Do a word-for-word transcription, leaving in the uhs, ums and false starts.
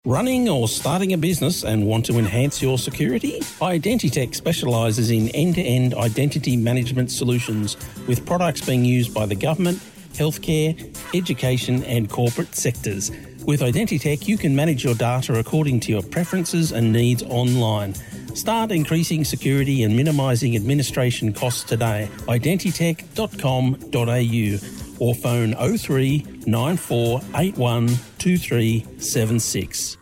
Running or starting a business and want to enhance your security? Identitech specialises in end-to-end identity management solutions with products being used by the government, healthcare, education and corporate sectors. With Identitech, you can manage your data according to your preferences and needs online. Start increasing security and minimising administration costs today. identitech dot com dot a u or phone oh three nine four eight one two three seven six.